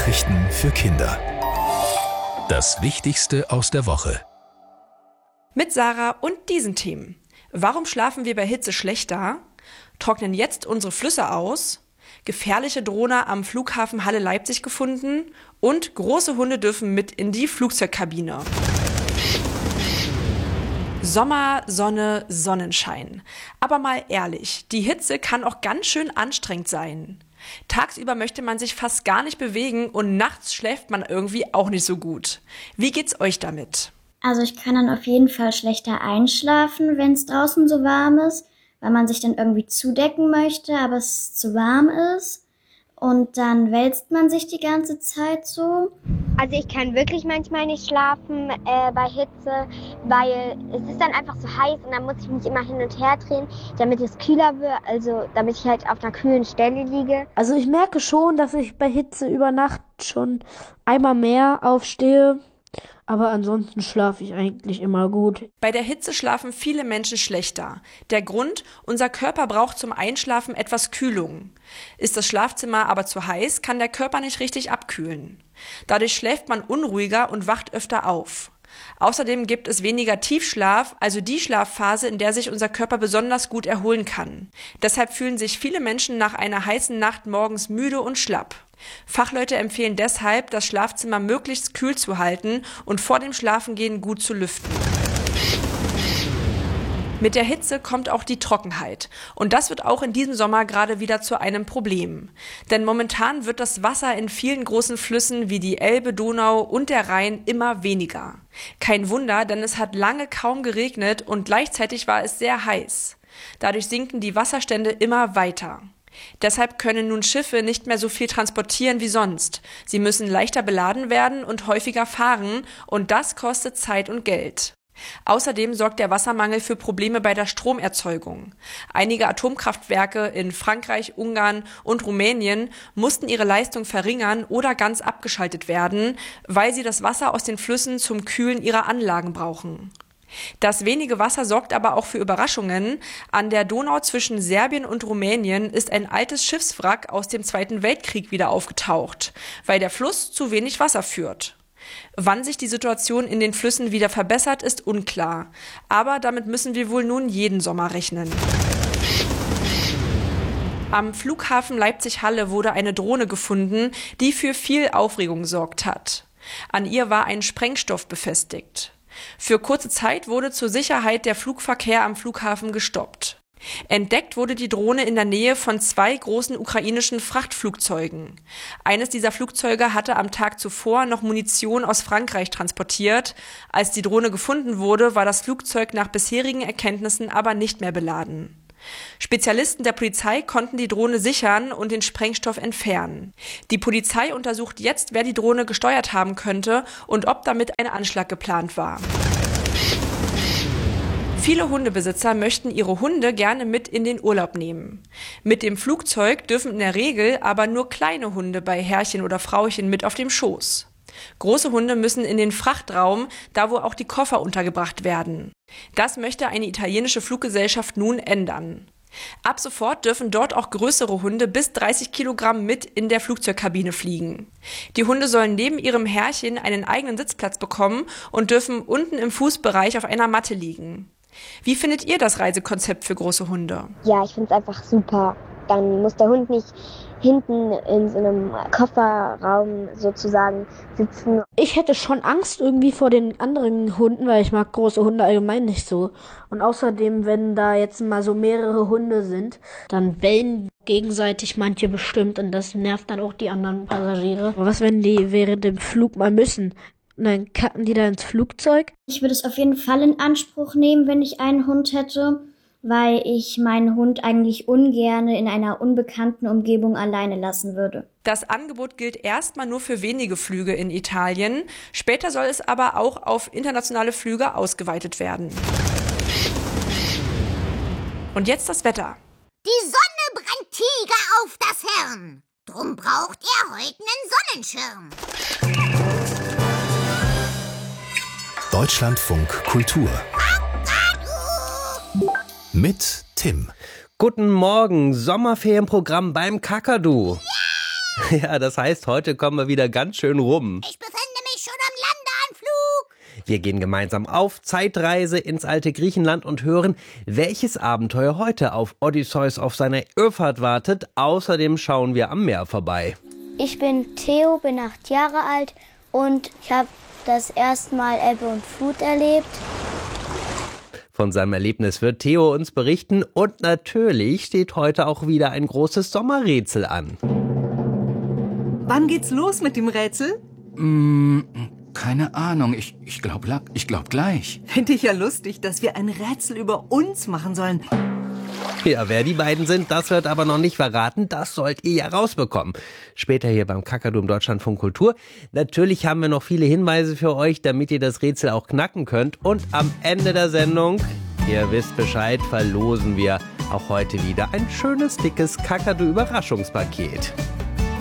Nachrichten für Kinder. Das Wichtigste aus der Woche. Mit Sarah und diesen Themen. Warum schlafen wir bei Hitze schlechter? Trocknen jetzt unsere Flüsse aus? Gefährliche Drohne am Flughafen Halle-Leipzig gefunden? Und große Hunde dürfen mit in die Flugzeugkabine. Sommer, Sonne, Sonnenschein. Aber mal ehrlich, die Hitze kann auch ganz schön anstrengend sein. Tagsüber möchte man sich fast gar nicht bewegen und nachts schläft man irgendwie auch nicht so gut. Wie geht's euch damit? Also ich kann dann auf jeden Fall schlechter einschlafen, wenn es draußen so warm ist, weil man sich dann irgendwie zudecken möchte, aber es zu warm ist. Und dann wälzt man sich die ganze Zeit so. Also ich kann wirklich manchmal nicht schlafen bei Hitze, weil es ist dann einfach so heiß und dann muss ich mich immer hin und her drehen, damit es kühler wird, also damit ich halt auf einer kühlen Stelle liege. Also ich merke schon, dass ich bei Hitze über Nacht schon einmal mehr aufstehe. Aber ansonsten schlafe ich eigentlich immer gut. Bei der Hitze schlafen viele Menschen schlechter. Der Grund: unser Körper braucht zum Einschlafen etwas Kühlung. Ist das Schlafzimmer aber zu heiß, kann der Körper nicht richtig abkühlen. Dadurch schläft man unruhiger und wacht öfter auf. Außerdem gibt es weniger Tiefschlaf, also die Schlafphase, in der sich unser Körper besonders gut erholen kann. Deshalb fühlen sich viele Menschen nach einer heißen Nacht morgens müde und schlapp. Fachleute empfehlen deshalb, das Schlafzimmer möglichst kühl zu halten und vor dem Schlafengehen gut zu lüften. Mit der Hitze kommt auch die Trockenheit. Und das wird auch in diesem Sommer gerade wieder zu einem Problem. Denn momentan wird das Wasser in vielen großen Flüssen wie die Elbe, Donau und der Rhein immer weniger. Kein Wunder, denn es hat lange kaum geregnet und gleichzeitig war es sehr heiß. Dadurch sinken die Wasserstände immer weiter. Deshalb können nun Schiffe nicht mehr so viel transportieren wie sonst. Sie müssen leichter beladen werden und häufiger fahren und das kostet Zeit und Geld. Außerdem sorgt der Wassermangel für Probleme bei der Stromerzeugung. Einige Atomkraftwerke in Frankreich, Ungarn und Rumänien mussten ihre Leistung verringern oder ganz abgeschaltet werden, weil sie das Wasser aus den Flüssen zum Kühlen ihrer Anlagen brauchen. Das wenige Wasser sorgt aber auch für Überraschungen. An der Donau zwischen Serbien und Rumänien ist ein altes Schiffswrack aus dem Zweiten Weltkrieg wieder aufgetaucht, weil der Fluss zu wenig Wasser führt. Wann sich die Situation in den Flüssen wieder verbessert, ist unklar. Aber damit müssen wir wohl nun jeden Sommer rechnen. Am Flughafen Leipzig-Halle wurde eine Drohne gefunden, die für viel Aufregung gesorgt hat. An ihr war ein Sprengstoff befestigt. Für kurze Zeit wurde zur Sicherheit der Flugverkehr am Flughafen gestoppt. Entdeckt wurde die Drohne in der Nähe von 2 großen ukrainischen Frachtflugzeugen. Eines dieser Flugzeuge hatte am Tag zuvor noch Munition aus Frankreich transportiert. Als die Drohne gefunden wurde, war das Flugzeug nach bisherigen Erkenntnissen aber nicht mehr beladen. Spezialisten der Polizei konnten die Drohne sichern und den Sprengstoff entfernen. Die Polizei untersucht jetzt, wer die Drohne gesteuert haben könnte und ob damit ein Anschlag geplant war. Viele Hundebesitzer möchten ihre Hunde gerne mit in den Urlaub nehmen. Mit dem Flugzeug dürfen in der Regel aber nur kleine Hunde bei Herrchen oder Frauchen mit auf dem Schoß. Große Hunde müssen in den Frachtraum, da wo auch die Koffer untergebracht werden. Das möchte eine italienische Fluggesellschaft nun ändern. Ab sofort dürfen dort auch größere Hunde bis 30 Kilogramm mit in der Flugzeugkabine fliegen. Die Hunde sollen neben ihrem Herrchen einen eigenen Sitzplatz bekommen und dürfen unten im Fußbereich auf einer Matte liegen. Wie findet ihr das Reisekonzept für große Hunde? Ja, ich finde es einfach super. Dann muss der Hund nicht hinten in so einem Kofferraum sozusagen sitzen. Ich hätte schon Angst irgendwie vor den anderen Hunden, weil ich mag große Hunde allgemein nicht so. Und außerdem, wenn da jetzt mal so mehrere Hunde sind, dann bellen gegenseitig manche bestimmt und das nervt dann auch die anderen Passagiere. Aber was, wenn die während dem Flug mal müssen? Und dann kacken die da ins Flugzeug? Ich würde es auf jeden Fall in Anspruch nehmen, wenn ich einen Hund hätte, weil ich meinen Hund eigentlich ungerne in einer unbekannten Umgebung alleine lassen würde. Das Angebot gilt erstmal nur für wenige Flüge in Italien. Später soll es aber auch auf internationale Flüge ausgeweitet werden. Und jetzt das Wetter. Die Sonne brennt Tiger auf das Hirn. Drum braucht er heute einen Sonnenschirm. Deutschlandfunk Kultur. Mit Tim. Guten Morgen, Sommerferienprogramm beim Kakadu. Ja, das heißt, heute kommen wir wieder ganz schön rum. Ich befinde mich schon am Landeanflug. Wir gehen gemeinsam auf Zeitreise ins alte Griechenland und hören, welches Abenteuer heute auf Odysseus auf seiner Irrfahrt wartet. Außerdem schauen wir am Meer vorbei. Ich bin Theo, bin 8 Jahre alt und ich habe das erste Mal Ebbe und Flut erlebt. Von seinem Erlebnis wird Theo uns berichten und natürlich steht heute auch wieder ein großes Sommerrätsel an. Wann geht's los mit dem Rätsel? Keine Ahnung, ich glaub gleich. Finde ich ja lustig, dass wir ein Rätsel über uns machen sollen. Ja, wer die beiden sind, das wird aber noch nicht verraten. Das sollt ihr ja rausbekommen. Später hier beim Kakadu im Deutschlandfunk Kultur. Natürlich haben wir noch viele Hinweise für euch, damit ihr das Rätsel auch knacken könnt. Und am Ende der Sendung, ihr wisst Bescheid, verlosen wir auch heute wieder ein schönes, dickes Kakadu-Überraschungspaket.